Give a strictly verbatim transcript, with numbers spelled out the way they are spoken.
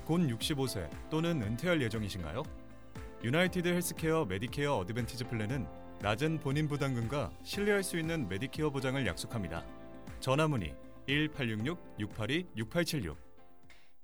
곧 육십오 세 또는 은퇴할 예정이신가요? 유나이티드 헬스케어 메디케어 어드밴티지 플랜은 낮은 본인 부담금과 신뢰할 수 있는 메디케어 보장을 약속합니다. 전화 문의 일 팔육육 육팔이 육팔칠육